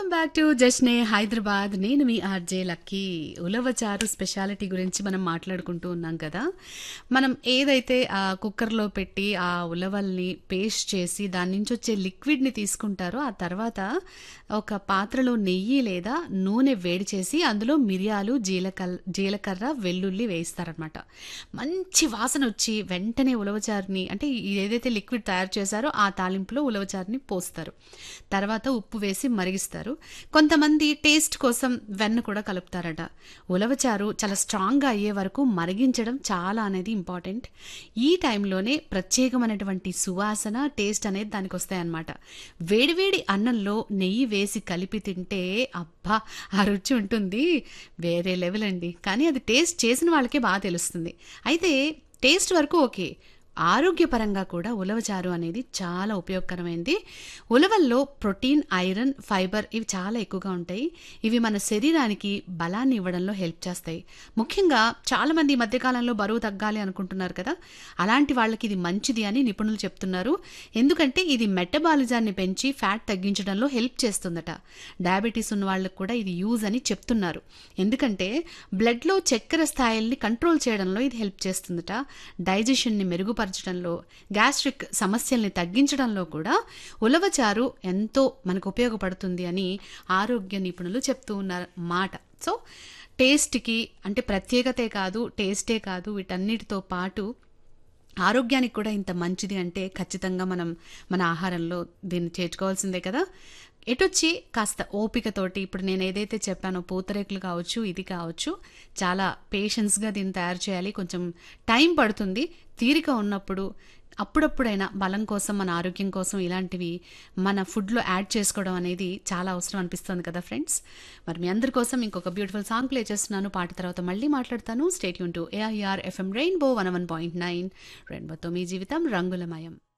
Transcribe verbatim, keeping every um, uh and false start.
Welcome back to జష్నే Hyderabad. నేను మీ RJ lucky. ఉలవచారు speciality గురించి మనం మాట్లాడుకుంటూ ఉన్నాం కదా. మనం ఏదైతే ఆ కుక్కర్లో పెట్టి ఆ ఉలవల్ని పేస్ట్ చేసి దాని నుంచి వచ్చే లిక్విడ్ని తీసుకుంటారో ఆ తర్వాత ఒక పాత్రలో నెయ్యి లేదా నూనె వేడి చేసి అందులో మిరియాలు జీలకర్ర జీలకర్ర వెల్లుల్లి వేయిస్తారనమాట. మంచి వాసన వచ్చి వెంటనే ఉలవచారుని అంటే ఏదైతే లిక్విడ్ తయారు చేశారో ఆ తాలింపులో ఉలవచారుని పోస్తారు. తర్వాత ఉప్పు వేసి మరిగిస్తారు. కొంతమంది టేస్ట్ కోసం వెన్న కూడా కలుపుతారట. ఉలవచారు చాలా స్ట్రాంగ్గా అయ్యే వరకు మరిగించడం చాలా అనేది ఇంపార్టెంట్. ఈ టైంలోనే ప్రత్యేకమైనటువంటి సువాసన టేస్ట్ అనేది దానికి వస్తాయన్నమాట. వేడివేడి అన్నంలో నెయ్యి వేసి కలిపి తింటే అబ్బా ఆ రుచి ఉంటుంది వేరే లెవెల్ అండి. కానీ అది టేస్ట్ చేసిన వాళ్ళకే బాగా తెలుస్తుంది. అయితే టేస్ట్ వరకు ఓకే, ఆరోగ్యపరంగా కూడా ఉలవచారు అనేది చాలా ఉపయోగకరమైనది. ఉలవల్లో ప్రోటీన్, ఐరన్, ఫైబర్ ఇవి చాలా ఎక్కువగా ఉంటాయి. ఇవి మన శరీరానికి బలాన్ని ఇవ్వడంలో హెల్ప్ చేస్తాయి. ముఖ్యంగా చాలామంది ఈ మధ్యకాలంలో బరువు తగ్గాలి అనుకుంటున్నారు కదా, అలాంటి వాళ్ళకి ఇది మంచిది అని నిపుణులు చెప్తున్నారు. ఎందుకంటే ఇది మెటబాలిజాన్ని పెంచి ఫ్యాట్ తగ్గించడంలో హెల్ప్ చేస్తుందట. డయాబెటీస్ ఉన్న వాళ్ళకి కూడా ఇది యూజ్ అని చెప్తున్నారు. ఎందుకంటే బ్లడ్లో చక్కెర స్థాయిల్ని కంట్రోల్ చేయడంలో ఇది హెల్ప్ చేస్తుందట. డైజెషన్ని మెరుగుపరచడంలో, గ్యాస్ట్రిక్ సమస్యల్ని తగ్గించడంలో కూడా ఉలవచారు ఎంతో మనకు ఉపయోగపడుతుంది అని ఆరోగ్య నిపుణులు చెప్తూ ఉన్నారు మాట. సో టేస్ట్కి అంటే ప్రత్యేకతే కాదు, టేస్టే కాదు, వీటన్నిటితో పాటు ఆరోగ్యానికి కూడా ఇంత మంచిది అంటే ఖచ్చితంగా మనం మన ఆహారంలో దీన్ని చేర్చుకోవాల్సిందే కదా. ఎటొచ్చి కాస్త ఓపికతోటి ఇప్పుడు నేను ఏదైతే చెప్పానో పూతరేకులు కావచ్చు, ఇది కావచ్చు, చాలా పేషెన్స్గా దీన్ని తయారు చేయాలి. కొంచెం టైం పడుతుంది. తీరిక ఉన్నప్పుడు అప్పుడప్పుడైనా బలం కోసం, మన ఆరోగ్యం కోసం ఇలాంటివి మన ఫుడ్లో యాడ్ చేసుకోవడం అనేది చాలా అవసరం అనిపిస్తుంది కదా ఫ్రెండ్స్. మరి మీ అందరి కోసం ఇంకొక బ్యూటిఫుల్ సాంగ్ ప్లే చేస్తున్నాను. పాట తర్వాత మళ్ళీ మాట్లాడతాను. Stay tune to AIR FM rainbow one one point nine. రెయిన్బోతో మీ జీవితం రంగులమయం.